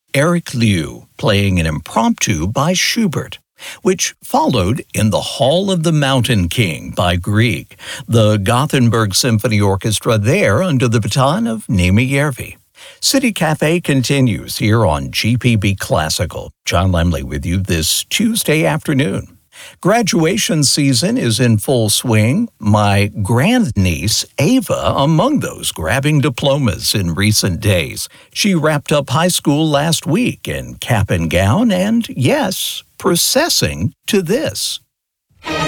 Eric Liu playing an impromptu by Schubert, which followed in the Hall of the Mountain King by Grieg, the Gothenburg Symphony Orchestra there under the baton of Nimi Järvi. City Cafe continues here on GPB Classical. John Lemley with you this Tuesday afternoon. Graduation season is in full swing. My grandniece, Ava, among those grabbing diplomas in recent days. She wrapped up high school last week in cap and gown and, yes, processing to this.